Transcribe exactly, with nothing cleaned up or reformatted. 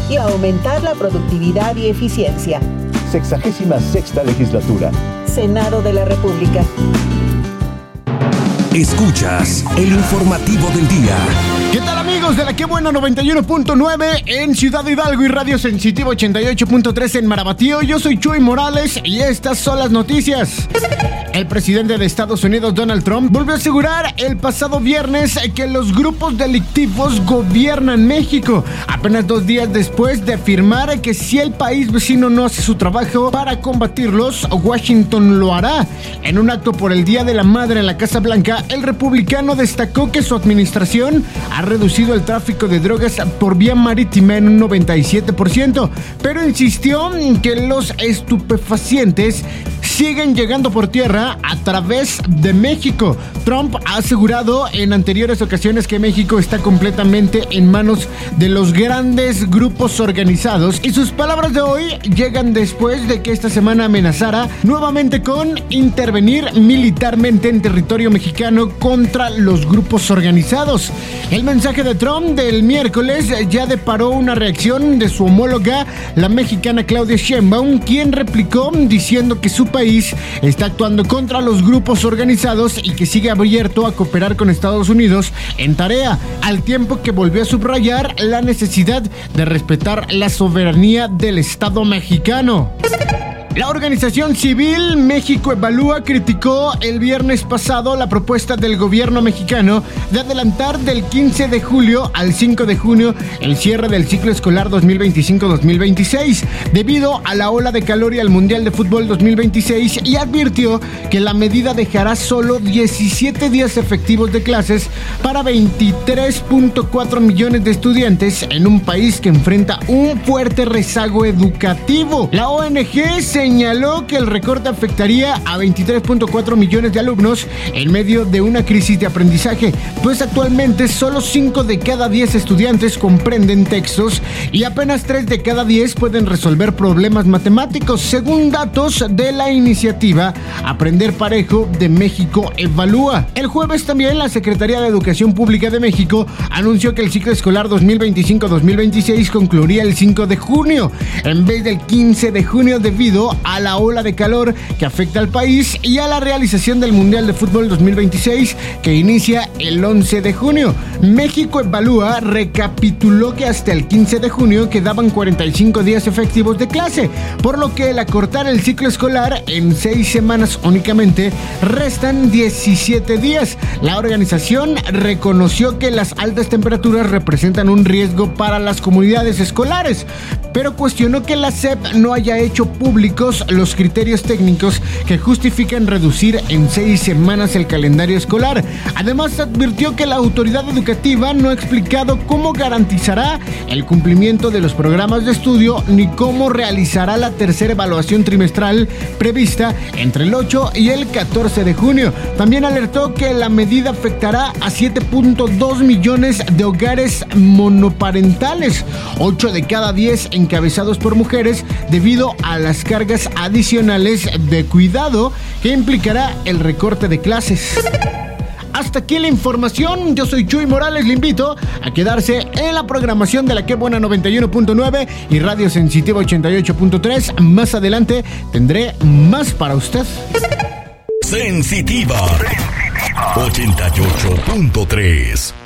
y aumentar la productividad y eficiencia. Sexagésima sexta legislatura. Senado de la República. Escuchas el informativo del día. ¿Qué tal, amigos de la Qué Buena noventa y uno punto nueve en Ciudad Hidalgo y Radio Sensitivo ochenta y ocho punto tres en Marabatío? Yo soy Chuy Morales y estas son las noticias. El presidente de Estados Unidos, Donald Trump, volvió a asegurar el pasado viernes que los grupos delictivos gobiernan México, apenas dos días después de afirmar que si el país vecino no hace su trabajo para combatirlos, Washington lo hará. En un acto por el Día de la Madre en la Casa Blanca, el republicano destacó que su administración ha reducido el tráfico de drogas por vía marítima en un noventa y siete por ciento, pero insistió que los estupefacientes siguen llegando por tierra a través de México. Trump ha asegurado en anteriores ocasiones que México está completamente en manos de los grandes grupos organizados, y sus palabras de hoy llegan después de que esta semana amenazara nuevamente con intervenir militarmente en territorio mexicano contra los grupos organizados. El mensaje de Trump del miércoles ya deparó una reacción de su homóloga, la mexicana Claudia Sheinbaum, quien replicó diciendo que su país está actuando contra los grupos organizados y que sigue abierto a cooperar con Estados Unidos en tarea, al tiempo que volvió a subrayar la necesidad de respetar la soberanía del Estado mexicano. La organización civil México Evalúa criticó el viernes pasado la propuesta del gobierno mexicano de adelantar del quince de julio al cinco de junio el cierre del ciclo escolar dos mil veinticinco dos mil veintiséis debido a la ola de calor y al Mundial de Fútbol dos mil veintiséis, y advirtió que la medida dejará solo diecisiete días efectivos de clases para veintitrés punto cuatro millones de estudiantes en un país que enfrenta un fuerte rezago educativo. La O N G se señaló que el recorte afectaría a veintitrés punto cuatro millones de alumnos en medio de una crisis de aprendizaje, pues actualmente solo cinco de cada diez estudiantes comprenden textos y apenas tres de cada diez pueden resolver problemas matemáticos, según datos de la iniciativa Aprender Parejo de México Evalúa. El jueves también la Secretaría de Educación Pública de México anunció que el ciclo escolar dos mil veinticinco dos mil veintiséis concluiría el cinco de junio en vez del quince de junio debido a la ola de calor que afecta al país y a la realización del Mundial de Fútbol dos mil veintiséis que inicia el once de junio. México Evalúa recapituló que hasta el quince de junio quedaban cuarenta y cinco días efectivos de clase, por lo que el acortar el ciclo escolar en seis semanas únicamente restan diecisiete días. La organización reconoció que las altas temperaturas representan un riesgo para las comunidades escolares, pero cuestionó que la S E P no haya hecho públicos los criterios técnicos que justifican reducir en seis semanas el calendario escolar. Además, advirtió que la autoridad educativa no ha explicado cómo garantizará el cumplimiento de los programas de estudio ni cómo realizará la tercera evaluación trimestral prevista entre el ocho y el catorce de junio. También alertó que la medida afectará a siete punto dos millones de hogares monoparentales, ocho de cada diez encabezados por mujeres, debido a las cargas adicionales de cuidado que implicará el recorte de clases. Hasta aquí la información. Yo soy Chuy Morales. Le invito a quedarse en la programación de la Qué Buena noventa y uno punto nueve y Radio Sensitivo ochenta y ocho punto tres. Más adelante tendré más para usted. Sensitiva ochenta y ocho punto tres.